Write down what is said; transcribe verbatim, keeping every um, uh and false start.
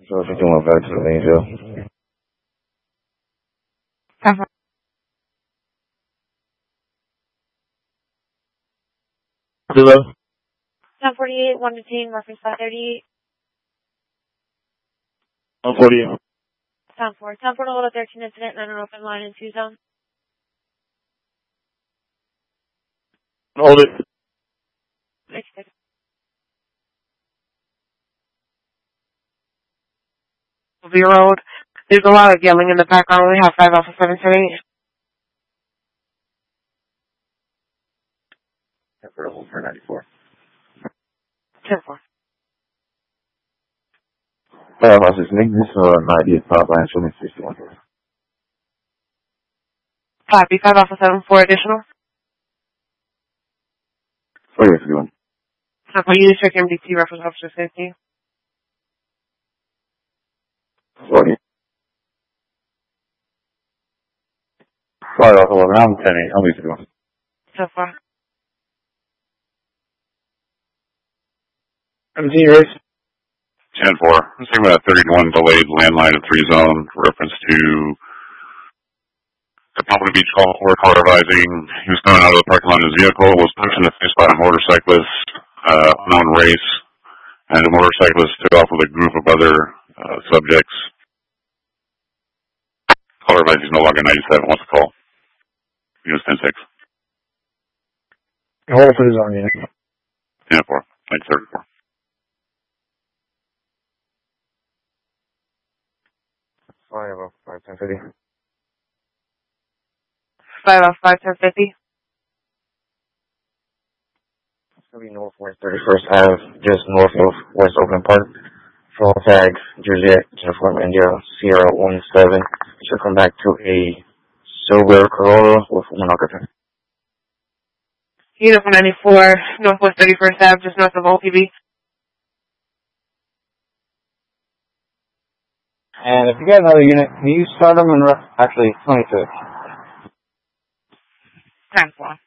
So if you're doing back to the angel. Hello? ten forty-eight, one to ten, reference five thirty-eight. one forty-eight. ten four. ten four to hold a thirteen incident and an open line in two zone. Hold it. Expect. Zero. There's a lot of yelling in the background. We have five off of seven ten eight. For hold for ninety-four. ten four. Five off six, make this uh ninety is top line, show me sixty-one. Copy. five off of seven four additional. Oh yes, good one. ten four. Unit check M D T reference officer safety. forty. Five off eleven, I'm ten eight, I'm easy one. ten four. M T race. ten four. I'm talking about a thirty-one delayed landline in three zone, reference to the Pompano Beach call for car advising. He was coming out of the parking lot in his vehicle, was pushed in the face by a motorcyclist, uh, unknown race, and the motorcyclist took off with a group of other uh, subjects. Caller advising is no longer ninety-seven. What's the call? Unit ten six. Hold for the zone unit. ten four. Thanks, thirty-four. Five off five ten fifty. five off five ten fifty. It's gonna be northwest thirty-first Ave, just north of West Oakland Park. Full tag, Juliet, Uniform India, Sierra one seven. Should come back to a Silver Corolla with one occupant. Unit one ninety-four, Northwest thirty-first Ave, just north of O P B. And if you got another unit, can you start them in, actually, twenty-two. ten four.